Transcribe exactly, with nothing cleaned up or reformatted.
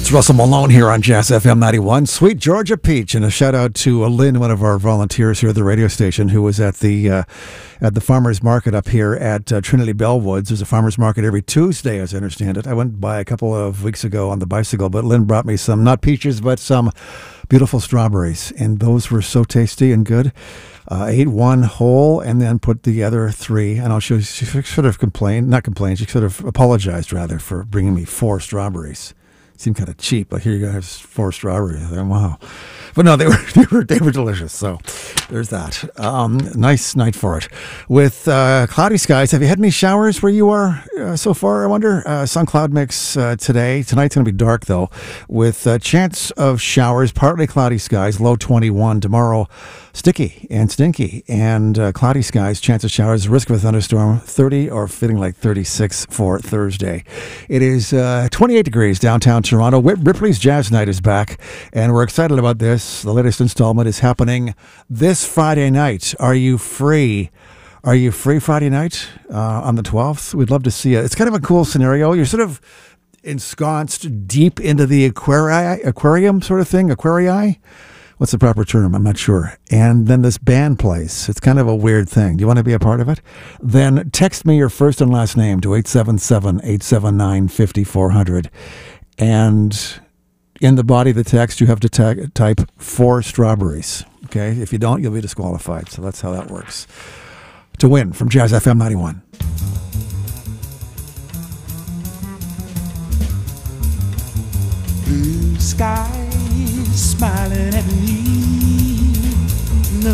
It's Russell Malone here on Jazz F M ninety-one. Sweet Georgia Peach, and a shout out to uh, Lynn, one of our volunteers here at the radio station, who was at the uh, at the farmers market up here at uh, Trinity Bellwoods. There's a farmers market every Tuesday, as I understand it. I went by a couple of weeks ago on the bicycle, but Lynn brought me some, not peaches, but some beautiful strawberries, and those were so tasty and good. Uh, I ate one whole and then put the other three. I know she, she should have complained, not complained, she should have apologized rather for bringing me four strawberries. Seemed kind of cheap, but here you go, have four strawberries. Wow. But no, they were they were they were delicious. So there's that. Um, nice night for it. With uh, cloudy skies, have you had any showers where you are uh, so far? I wonder. Uh, sun cloud mix uh, today. Tonight's going to be dark though, with a chance of showers. Partly cloudy skies. Low twenty-one. Tomorrow, sticky and stinky and uh, cloudy skies. Chance of showers. Risk of a thunderstorm. thirty or feeling like thirty-six for Thursday. It is uh, twenty-eight degrees downtown Toronto. Ripley's Jazz Night is back, and we're excited about this. The latest installment is happening this Friday night. Are you free? Are you free Friday night uh, on the twelfth? We'd love to see it. It's kind of a cool scenario. You're sort of ensconced deep into the aquari- aquarium sort of thing, aquarii. What's the proper term? I'm not sure. And then this band plays. It's kind of a weird thing. Do you want to be a part of it? Then text me your first and last name to eight seven seven, eight seven nine, five four zero zero. And in the body of the text, you have to ta- type four strawberries. Okay? If you don't, you'll be disqualified. So that's how that works. To win from Jazz F M ninety-one. Blue sky smiling at me.